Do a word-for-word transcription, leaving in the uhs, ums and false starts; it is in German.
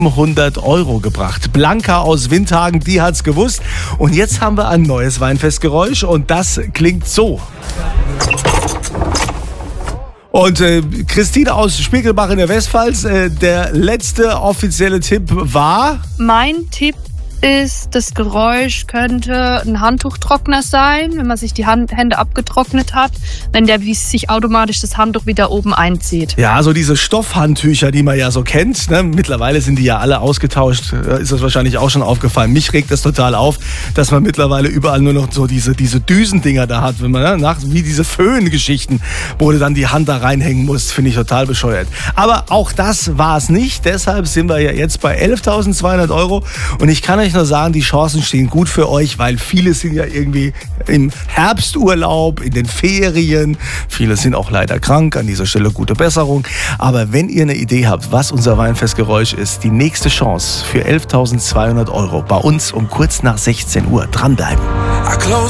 hundert Euro gebracht. Blanca aus Windhagen, die hat's gewusst. Und jetzt haben wir ein neues Weinfestgeräusch und das klingt so. Und äh, Christine aus Spiegelbach in der Westpfalz, äh, der letzte offizielle Tipp war? Mein Tipp ist, das Geräusch könnte ein Handtuchtrockner sein, wenn man sich die Hand, Hände abgetrocknet hat, wenn der wie sich automatisch das Handtuch wieder oben einzieht. Ja, so diese Stoffhandtücher, die man ja so kennt. Ne? Mittlerweile sind die ja alle ausgetauscht. Ist das wahrscheinlich auch schon aufgefallen. Mich regt das total auf, dass man mittlerweile überall nur noch so diese, diese Düsendinger da hat. Wenn man, ne? Nach, wie diese Föhn-Geschichten, wo du dann die Hand da reinhängen musst, finde ich total bescheuert. Aber auch das war es nicht. Deshalb sind wir ja jetzt bei elftausendzweihundert Euro. Und ich kann euch nur sagen, die Chancen stehen gut für euch, weil viele sind ja irgendwie im Herbsturlaub, in den Ferien. Viele sind auch leider krank. An dieser Stelle gute Besserung. Aber wenn ihr eine Idee habt, was unser Weinfestgeräusch ist, die nächste Chance für elftausendzweihundert Euro bei uns um kurz nach sechzehn Uhr. Dranbleiben.